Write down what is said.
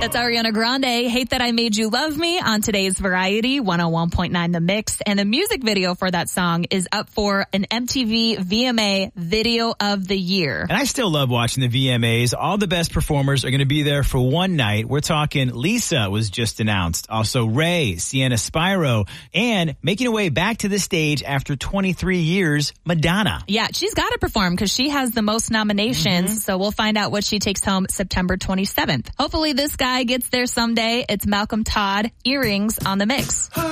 That's Ariana Grande, Hate That I Made You Love Me, on today's Variety 101.9 The Mix. And the music video for that song is up for an MTV VMA Video of the Year. And I still love watching the VMAs. All the best performers are going to be there for one night. We're talking Lisa was just announced. Also Ray, Sienna Spyro, and making her way back to the stage after 23 years, Madonna. Yeah, she's got to perform because she has the most nominations. So we'll find out what she takes home September 27th. Hopefully this guy gets there someday. It's Malcolm Todd, Earrings on The Mix.